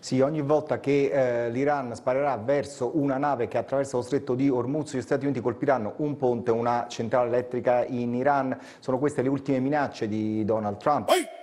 Sì, ogni volta che l'Iran sparerà verso una nave che attraversa lo stretto di Hormuz, gli Stati Uniti colpiranno un ponte, una centrale elettrica in Iran. Sono queste le ultime minacce di Donald Trump.